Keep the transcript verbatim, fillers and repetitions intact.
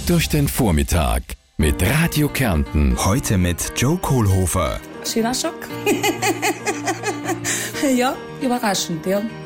durch den Vormittag mit Radio Kärnten. Heute mit Joe Kohlhofer. Schöner Schock. Ja, überraschend, ja.